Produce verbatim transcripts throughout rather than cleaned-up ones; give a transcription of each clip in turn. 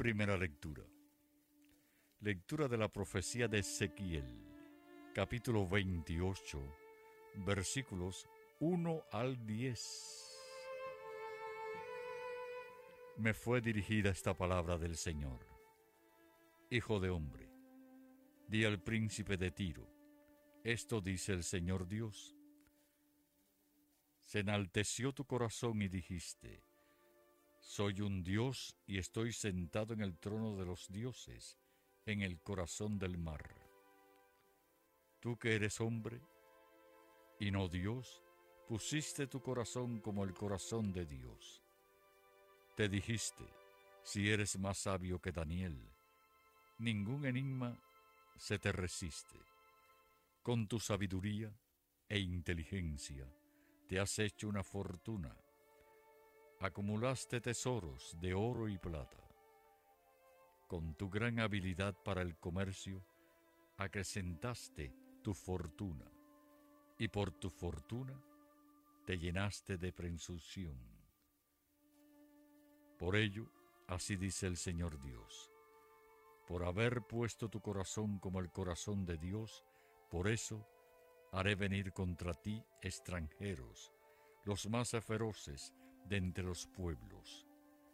Primera lectura. Lectura de la profecía de Ezequiel, capítulo veintiocho, versículos uno al diez. Me fue dirigida esta palabra del Señor. Hijo de hombre, di al príncipe de Tiro, esto dice el Señor Dios. Se enalteció tu corazón y dijiste, soy un Dios y estoy sentado en el trono de los dioses, en el corazón del mar. Tú que eres hombre y no Dios, pusiste tu corazón como el corazón de Dios. Te dijiste, si eres más sabio que Daniel, ningún enigma se te resiste. Con tu sabiduría e inteligencia te has hecho una fortuna. Acumulaste tesoros de oro y plata. Con tu gran habilidad para el comercio, acrecentaste tu fortuna, y por tu fortuna te llenaste de presunción. Por ello, así dice el Señor Dios, por haber puesto tu corazón como el corazón de Dios, por eso haré venir contra ti extranjeros, los más feroces de entre los pueblos.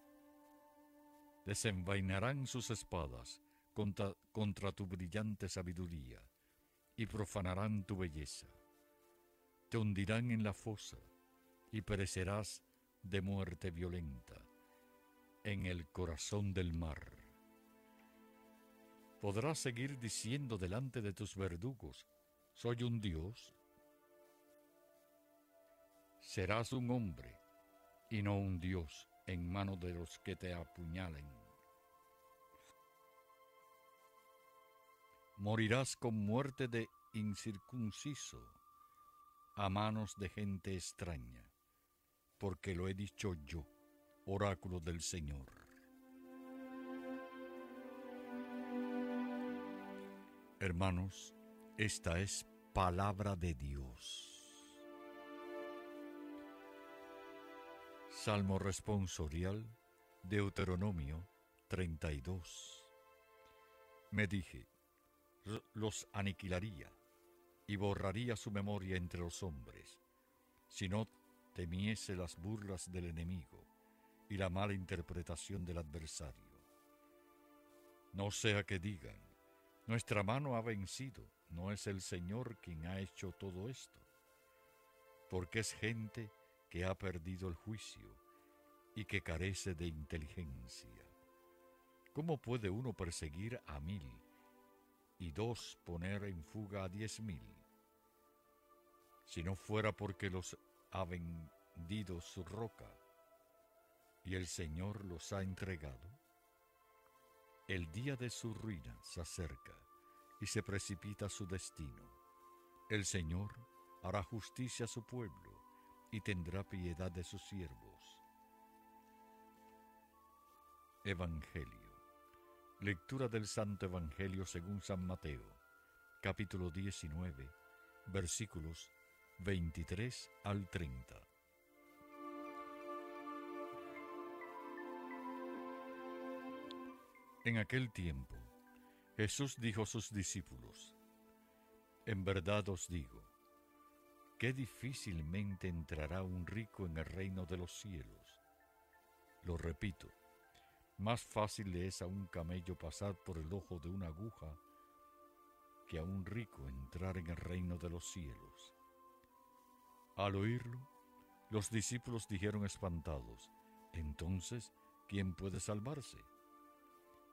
Desenvainarán sus espadas contra, contra tu brillante sabiduría y profanarán tu belleza. Te hundirán en la fosa y perecerás de muerte violenta en el corazón del mar. ¿Podrás seguir diciendo delante de tus verdugos, soy un Dios? Serás un hombre y no un Dios en manos de los que te apuñalen. Morirás con muerte de incircunciso a manos de gente extraña, porque lo he dicho yo, oráculo del Señor. Hermanos, esta es palabra de Dios. Salmo responsorial, Deuteronomio treinta y dos. Me dije, los aniquilaría y borraría su memoria entre los hombres, si no temiese las burlas del enemigo y la mala interpretación del adversario. No sea que digan, nuestra mano ha vencido, no es el Señor quien ha hecho todo esto, porque es gente que ha perdido el juicio y que carece de inteligencia. ¿Cómo puede uno perseguir a mil y dos poner en fuga a diez mil? Si no fuera porque los ha vendido su roca y el Señor los ha entregado. El día de su ruina se acerca y se precipita su destino. El Señor hará justicia a su pueblo y tendrá piedad de sus siervos. Evangelio. Lectura del Santo Evangelio según San Mateo, capítulo diecinueve, versículos veintitrés al treinta. En aquel tiempo, Jesús dijo a sus discípulos, en verdad os digo, qué difícilmente entrará un rico en el reino de los cielos. Lo repito, más fácil le es a un camello pasar por el ojo de una aguja que a un rico entrar en el reino de los cielos. Al oírlo, los discípulos dijeron espantados, entonces, ¿quién puede salvarse?